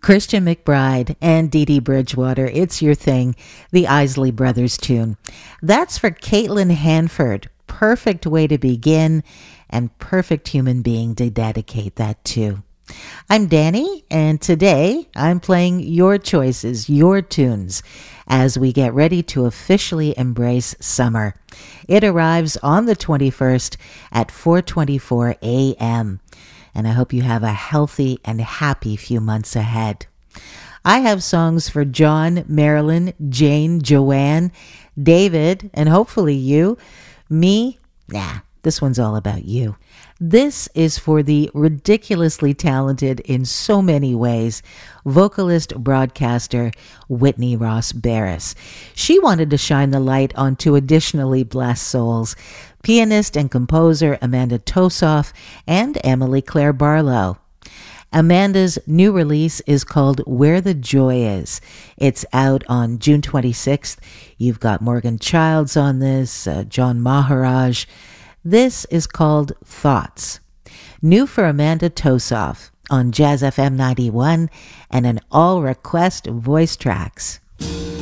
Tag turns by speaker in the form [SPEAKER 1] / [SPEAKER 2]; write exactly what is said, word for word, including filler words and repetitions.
[SPEAKER 1] Christian McBride and Dee Dee Bridgewater, It's Your Thing, the Isley Brothers tune. That's for Caitlin Hanford. Perfect way to begin and perfect human being to dedicate that to. I'm Danny, and today I'm playing your choices, your tunes, as we get ready to officially embrace summer. It arrives on the twenty-first at four twenty-four a.m., and I hope you have a healthy and happy few months ahead. I have songs for John, Marilyn, Jane, Joanne, David, and hopefully you. Me? Nah, this one's all about you. This is for the ridiculously talented in so many ways vocalist broadcaster Whitney Ross Barris. She wanted to shine the light on two additionally blessed souls, pianist and composer Amanda Tosoff and Emily Claire Barlow. Amanda's new release is called Where the Joy Is. It's out on June twenty-sixth. You've got Morgan Childs on this, uh, John Maharaj. This is called Thoughts. New for Amanda Tosoff on Jazz F M ninety-one and an all-request voice tracks.